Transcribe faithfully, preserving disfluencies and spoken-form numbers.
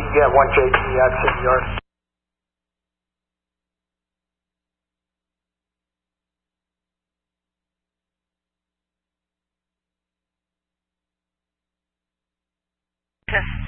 Yeah, one J T at City Yard. Test